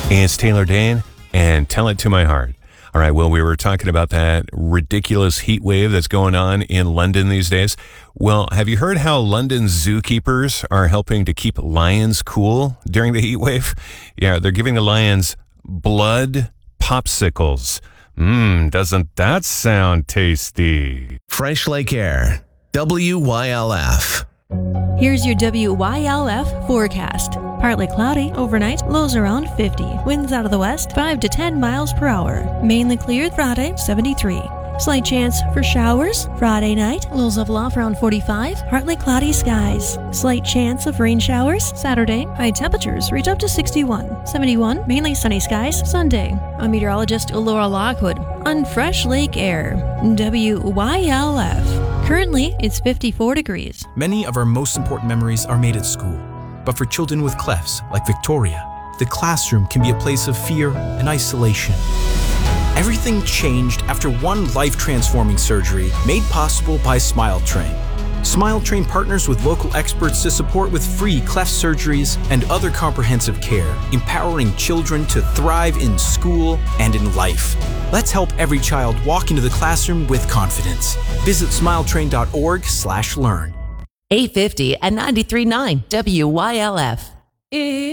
Hey, it's Taylor Dane, and Tell It to My Heart. All right, well, we were talking about that ridiculous heat wave that's going on in London these days. Well, have you heard how London's zookeepers are helping to keep lions cool during the heat wave? Yeah, they're giving the lions blood popsicles. Doesn't that sound tasty? Fresh Lake Air, WYLF. Here's your WYLF forecast. Partly cloudy, overnight, lows around 50. Winds out of the west, 5 to 10 miles per hour. Mainly clear Friday, 73. Slight chance for showers Friday night, lows level off around 45. Partly cloudy skies. Slight chance of rain showers Saturday. High temperatures reach up to 61. 71, mainly sunny skies Sunday. I'm meteorologist Laura Lockwood on Fresh Lake Air, WYLF. Currently, it's 54 degrees. Many of our most important memories are made at school. But for children with clefts, like Victoria, the classroom can be a place of fear and isolation. Everything changed after one life-transforming surgery made possible by SmileTrain. SmileTrain partners with local experts to support with free cleft surgeries and other comprehensive care, empowering children to thrive in school and in life. Let's help every child walk into the classroom with confidence. Visit smiletrain.org/learn. 850 and 93.9 WYLF.